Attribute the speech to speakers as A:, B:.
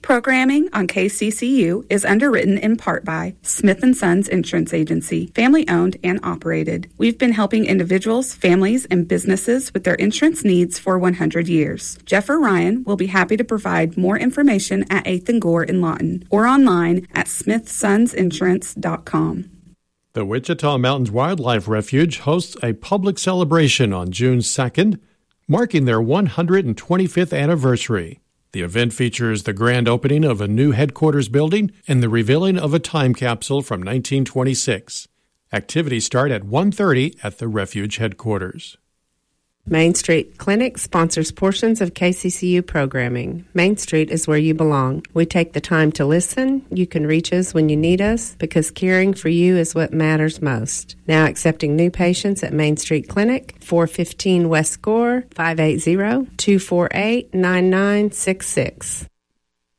A: Programming on KCCU is underwritten in part by Smith & Sons Insurance Agency, family-owned and operated. We've been helping individuals, families, and businesses with their insurance needs for 100 years. Jeff or Ryan will be happy to provide more information at 8th and Gore in Lawton or online at smithsonsinsurance.com.
B: The Wichita Mountains Wildlife Refuge hosts a public celebration on June 2nd, marking their 125th anniversary. The event features the grand opening of a new headquarters building and the revealing of a time capsule from 1926. Activities start at 1:30 at the refuge headquarters.
C: Main Street Clinic sponsors portions of KCCU programming. Main Street is where you belong. We take the time to listen. You can reach us when you need us because caring for you is what matters most. Now accepting new patients at Main Street Clinic, 415 West Gore, 580-248-9966.